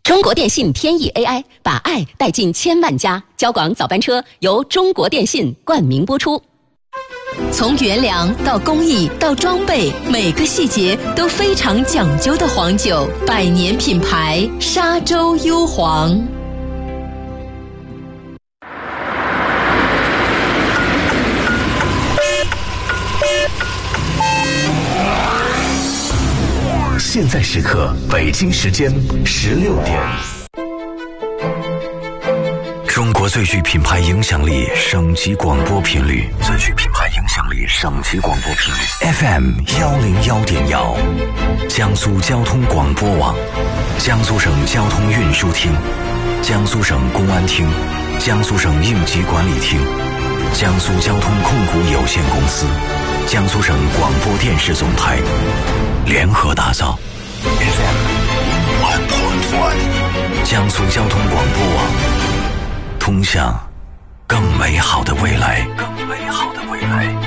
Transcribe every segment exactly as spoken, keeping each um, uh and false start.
中国电信天翼 A I 把爱带进千万家，交广早班车由中国电信冠名播出。从原粮到工艺到装备，每个细节都非常讲究的黄酒，百年品牌沙洲幽黄。 现在时刻，北京时间十六点。中国最具品牌影响力省级广播频率，最具品牌影响力省级广播频率 F M 幺零幺点幺，江苏交通广播网，江苏省交通运输厅，江苏省公安厅，江苏省应急管理厅，江苏交通控股有限公司，江苏省广播电视总台联合打造 F M 一点一，江苏交通广播网，通向更美好的未来，更美好的未来。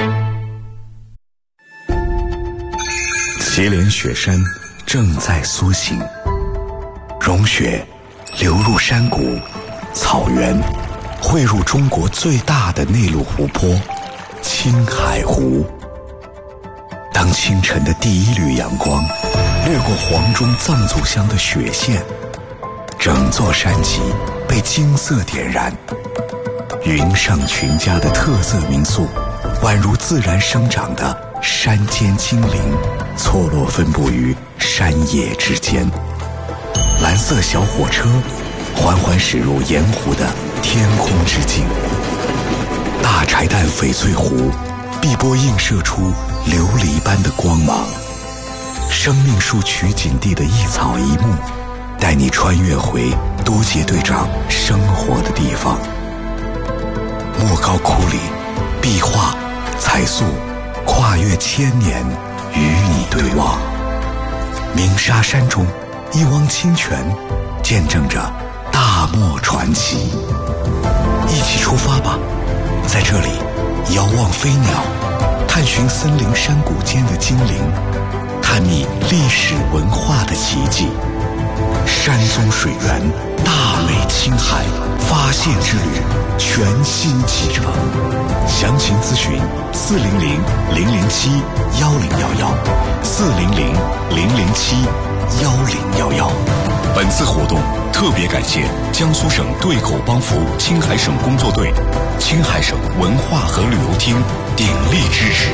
祁连雪山正在苏醒，融雪流入山谷、草原，汇入中国最大的内陆湖泊青海湖。当清晨的第一缕阳光掠过黄钟藏族乡的雪线，整座山脊被金色点燃。云上群家的特色民宿，宛如自然生长的山间精灵，错落分布于山野之间。蓝色小火车缓缓驶入盐湖的天空之境，大柴旦翡翠湖碧波映射出琉璃般的光芒。生命树取景地的一草一木，带你穿越回多杰队长生活的地方。莫高窟里，壁画、彩塑跨越千年，与你对望。鸣沙山中，一汪清泉见证着大漠传奇。一起出发吧，在这里遥望飞鸟，探寻森林山谷间的精灵，探秘历史文化的奇迹。山中水源，大美青海，发现之旅全新启程。详情咨询四零零零零七幺零幺幺，四零零零零七幺零幺幺。本次活动特别感谢江苏省对口帮扶青海省工作队、青海省文化和旅游厅鼎力支持。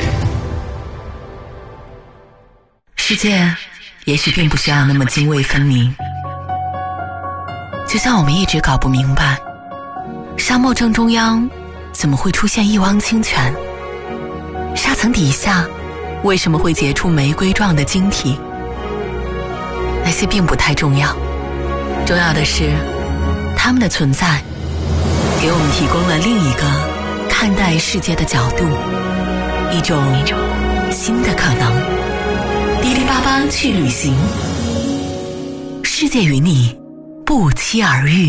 世界也许并不需要那么泾渭分明，就像我们一直搞不明白，沙漠正中央怎么会出现一汪清泉，沙层底下为什么会结出玫瑰状的晶体。那些并不太重要，重要的是它们的存在给我们提供了另一个看待世界的角度，一种新的可能。滴滴八八去旅行，世界与你不期而遇。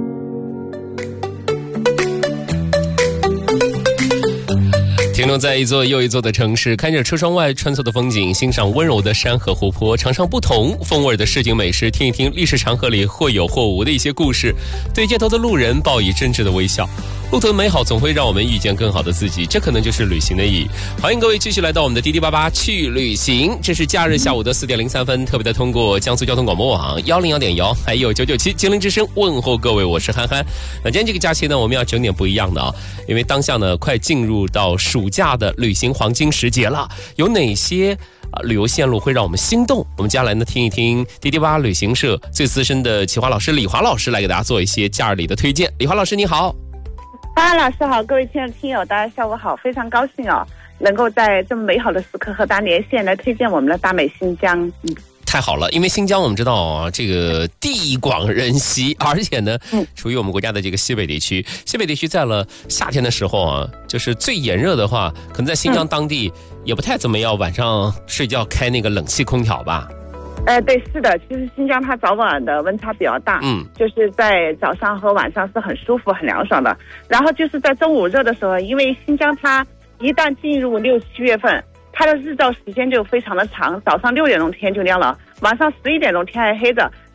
停留在一座又一座的城市，看着车窗外穿梭的风景，欣赏温柔的山河湖泊，尝尝不同风味的市井美食，听一听历史长河里或有或无的一些故事，对街头的路人报以真挚的微笑。路途美好总会让我们遇见更好的自己，这可能就是旅行的意义。欢迎各位继续来到我们的滴滴八八去旅行，这是假日下午的四点零三分，特别的通过江苏交通广播网幺零幺点幺，还有九九七精灵之声问候各位，我是憨憨。那今天这个假期呢，我们要整点不一样的啊，因为当下呢快进入到暑假的旅行黄金时节了，有哪些啊，旅游线路会让我们心动？我们接下来呢，听一听滴滴八旅行社最资深的企划老师李华老师来给大家做一些假日里的推荐。李华老师你好。 哈，老师好，各位亲爱的听友，大家下午好，非常高兴哦，能够在这么美好的时刻和大家连线，来推荐我们的大美新疆。嗯， 太好了，因为新疆我们知道啊，这个地广人稀，而且呢，嗯，处于我们国家的这个西北地区。西北地区在了夏天的时候啊，就是最炎热的话，可能在新疆当地也不太怎么要晚上睡觉开那个冷气空调吧。 呃，对，是的，其实新疆它早晚的温差比较大，嗯，就是在早上和晚上是很舒服、很凉爽的。然后就是在中午热的时候，因为新疆它一旦进入六七月份，它的日照时间就非常的长，早上六点钟天就亮了，晚上十一点钟天还黑着，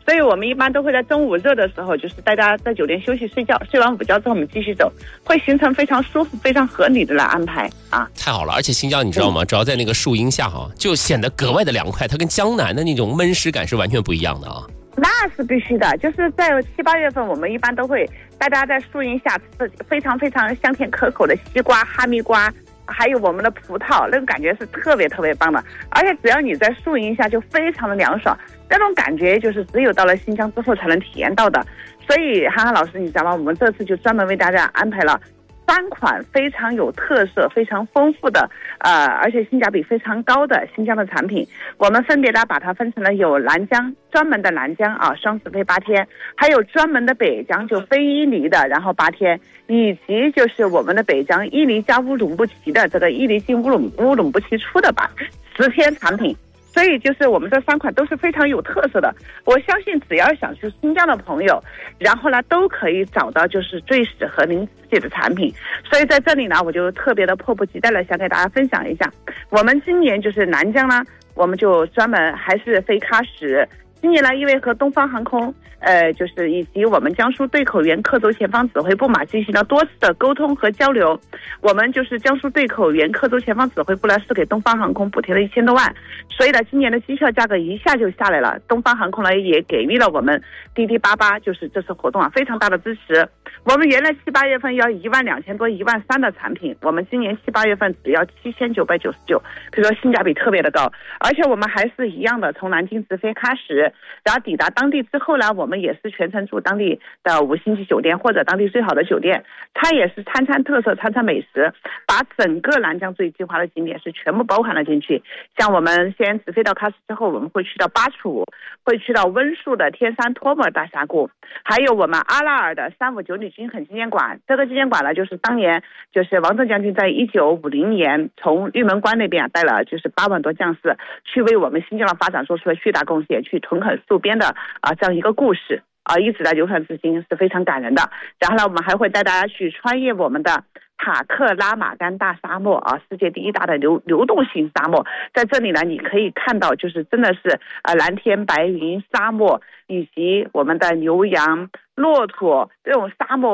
所以我们一般都会在中午热的时候，就是大家在酒店休息睡觉，睡完午觉之后我们继续走，会形成非常舒服、非常合理的来安排啊。 太好了，而且新疆你知道吗？只要在那个树荫下哈，就显得格外的凉快，它跟江南的那种闷湿感是完全不一样的啊。 那是必须的，就是在七八月份，我们一般都会大家在树荫下吃非常非常香甜可口的西瓜、哈密瓜。还有我们的葡萄，那个感觉是特别特别棒的，而且只要你在树荫下就非常的凉爽，那种感觉就是只有到了新疆之后才能体验到的。所以涵涵老师你知道吗，我们这次就专门为大家安排了三款非常有特色、非常丰富的，呃，而且性价比非常高的新疆的产品。我们分别呢把它分成了有南疆专门的南疆啊，双子飞八天，还有专门的北疆就非伊犁的，然后八天，以及就是我们的北疆伊犁加乌鲁木齐的这个伊犁进乌鲁乌鲁木齐出的吧十天产品。所以就是我们这三款都是非常有特色的，我相信只要想去新疆的朋友，然后呢都可以找到就是最适合您自己的产品。所以在这里呢，我就特别的迫不及待的想给大家分享一下，我们今年就是南疆呢，我们就专门还是飞喀什。今年呢，因为和东方航空，呃，就是以及我们江苏对口原克州前方指挥部嘛，进行了多次的沟通和交流。我们就是江苏对口原克州前方指挥部呢，是给东方航空补贴了一千多万，所以呢，今年的机票价格一下就下来了。东方航空呢，也给予了我们滴滴八八，就是这次活动啊，非常大的支持。我们原来七八月份要一万两千多、一万三的产品，我们今年七八月份只要七千九百九十九，可以说性价比特别的高。而且我们还是一样的，从南京直飞喀什。然后抵达当地之后呢，我们也是全程住当地的五星级酒店或者当地最好的酒店，它也是餐餐特色、餐餐美食，把整个南疆最计划的景点是全部包含了进去。像我们先直飞到喀什之后，我们会去到巴楚，会去到温宿的天山托木尔大峡谷，还有我们阿拉尔的三五九旅军垦纪念馆。这个纪念馆呢，就是当年就是王震将军在一九五零年从玉门关那边带了就是八万多将士去为我们新疆的发展做出了巨大贡献，去屯垦戍边的啊这样一个故事啊，一直在流传至今，是非常感人的。然后呢，我们还会带大家去穿越我们的塔克拉玛干大沙漠啊，世界第一大的流流动性沙漠。在这里呢，你可以看到就是真的是呃蓝天白云沙漠，以及我们的牛羊、骆驼这种沙漠